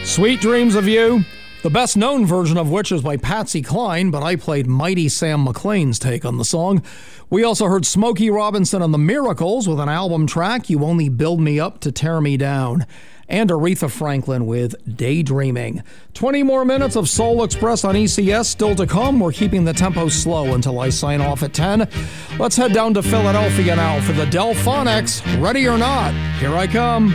Sweet Dreams of You, the best known version of which is by Patsy Cline, but I played Mighty Sam McLean's take on the song. We also heard Smokey Robinson and the Miracles with an album track, You Only Build Me Up to Tear Me Down, and Aretha Franklin with Daydreaming. 20 more minutes of Soul Express on ECS still to come. We're keeping the tempo slow until I sign off at 10. Let's head down to Philadelphia now for the Delphonics. Ready or not, here I come.